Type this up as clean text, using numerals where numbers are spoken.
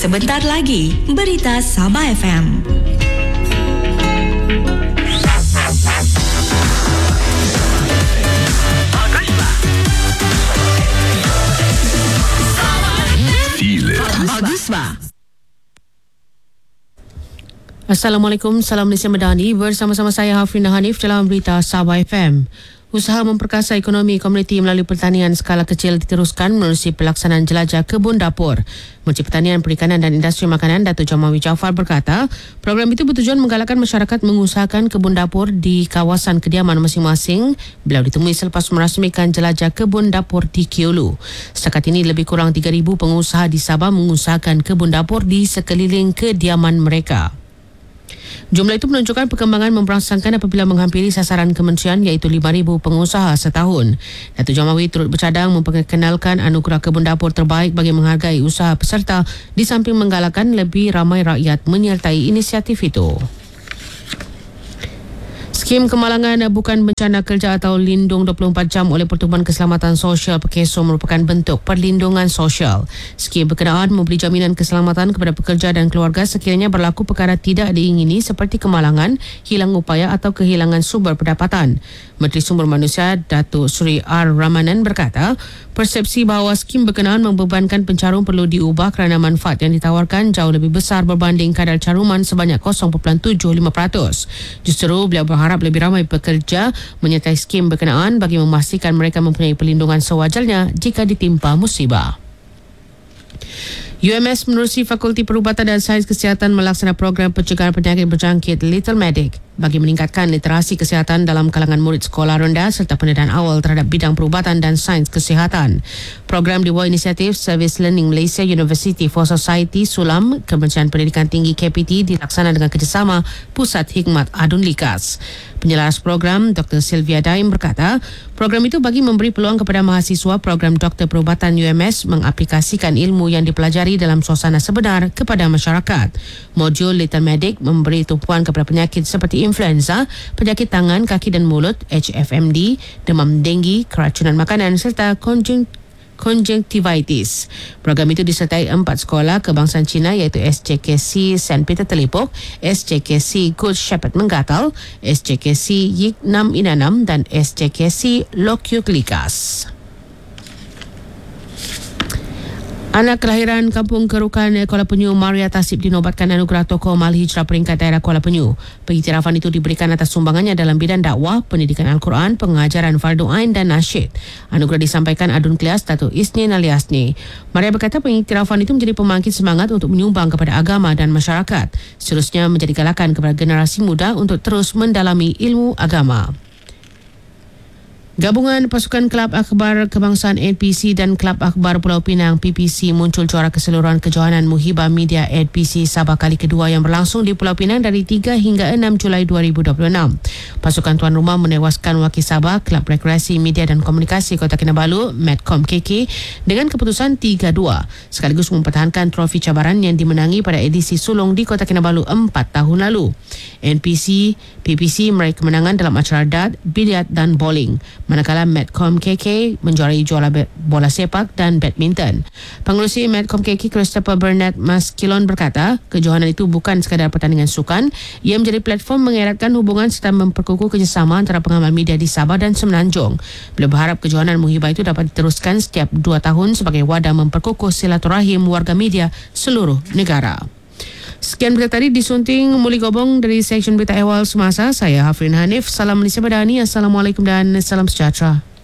Sebentar lagi, Berita Sabah FM. Baguslah. Assalamualaikum, salam Malaysia Medani. Bersama-sama saya Hafrina Hanif dalam Berita Sabah FM. Usaha memperkasa ekonomi komuniti melalui pertanian skala kecil diteruskan menerusi pelaksanaan jelajah kebun dapur. Menteri Pertanian, Perikanan dan Industri Makanan Datuk Jamawi Jaafar berkata, program itu bertujuan menggalakkan masyarakat mengusahakan kebun dapur di kawasan kediaman masing-masing. Beliau ditemui selepas merasmikan jelajah kebun dapur di Keulu. Setakat ini lebih kurang 3,000 pengusaha di Sabah mengusahakan kebun dapur di sekeliling kediaman mereka. Jumlah itu menunjukkan perkembangan memperangsangkan apabila menghampiri sasaran kementerian iaitu 5,000 pengusaha setahun. Datuk Jamawi turut bercadang memperkenalkan anugerah kebun dapur terbaik bagi menghargai usaha peserta di samping menggalakkan lebih ramai rakyat menyertai inisiatif itu. Skim Kemalangan Bukan Bencana Kerja atau Lindung 24 Jam oleh Pertubuhan Keselamatan Sosial Pekeso merupakan bentuk perlindungan sosial. Skim berkenaan memberi jaminan keselamatan kepada pekerja dan keluarga sekiranya berlaku perkara tidak diingini seperti kemalangan, hilang upaya atau kehilangan sumber pendapatan. Menteri Sumber Manusia Datuk Sri R. Ramanan berkata, persepsi bahawa skim berkenaan membebankan pencarum perlu diubah kerana manfaat yang ditawarkan jauh lebih besar berbanding kadar caruman sebanyak 0.75%. Justru beliau berharap lebih ramai pekerja menyertai skim berkenaan bagi memastikan mereka mempunyai perlindungan sewajarnya jika ditimpa musibah. UMS menerusi Fakulti Perubatan dan Sains Kesihatan melaksana program pencegahan penyakit berjangkit Little Medic bagi meningkatkan literasi kesihatan dalam kalangan murid sekolah rendah serta pendidikan awal terhadap bidang perubatan dan sains kesihatan. Program di bawah inisiatif Service Learning Malaysia University for Society Sulam Kementerian Pendidikan Tinggi KPT dilaksana dengan kerjasama Pusat Hikmat Adun Likas. Penyelaras program Dr. Sylvia Daim berkata, program itu bagi memberi peluang kepada mahasiswa program Doktor Perubatan UMS mengaplikasikan ilmu yang dipelajari dalam suasana sebenar kepada masyarakat. Modul Little Medic memberi tumpuan kepada penyakit seperti influenza, penyakit tangan, kaki dan mulut, HFMD, demam denggi, keracunan makanan serta konjungtivitis. Program itu disertai 4 sekolah kebangsaan Cina iaitu SJKC St. Peter Telipok, SJKC Good Shepherd Menggatal, SJKC Yik Nam Inanam dan SJKC Lokyuk Likas. Anak kelahiran Kampung Kerukan Kuala Penyu, Maria Tasib dinobatkan anugerah tokoh Mal Hijrah peringkat daerah Kuala Penyu. Pengiktirafan itu diberikan atas sumbangannya dalam bidang dakwah, pendidikan Al-Quran, pengajaran Fardu Ain dan nasyid. Anugerah disampaikan Adun Klias Datuk Isnin Aliasni. Maria berkata pengiktirafan itu menjadi pembangkit semangat untuk menyumbang kepada agama dan masyarakat. Seterusnya menjadi galakan kepada generasi muda untuk terus mendalami ilmu agama. Gabungan Pasukan Kelab Akhbar Kebangsaan NPC dan Kelab Akhbar Pulau Pinang PPC muncul juara keseluruhan kejohanan Muhibah Media NPC Sabah kali kedua yang berlangsung di Pulau Pinang dari 3 hingga 6 Julai 2026. Pasukan tuan rumah menewaskan wakil Sabah Kelab Rekreasi Media dan Komunikasi Kota Kinabalu Medcom KK dengan keputusan 3-2 sekaligus mempertahankan trofi cabaran yang dimenangi pada edisi sulung di Kota Kinabalu 4 tahun lalu. PPC meraih kemenangan dalam acara dart, biliar dan bowling. Manakala Medcom KK menjuarai juara bola sepak dan badminton. Pengerusi Medcom KK Christopher Burnett Maskilon berkata, kejohanan itu bukan sekadar pertandingan sukan, ia menjadi platform mengeratkan hubungan serta memperkukuh kerjasama antara pengamal media di Sabah dan Semenanjung. Beliau berharap kejohanan Muhibah itu dapat diteruskan setiap 2 tahun sebagai wadah memperkukuh silaturahim warga media seluruh negara. Sekian berita tadi disunting Muli Gobong dari Seksyen Berita Awal Semasa. Saya Hafrin Hanif. Salam Malaysia Madani. Assalamualaikum dan salam sejahtera.